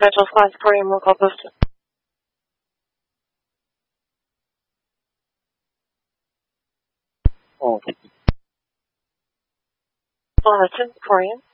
Central Class Korean local post. Okay. Listen, Korean.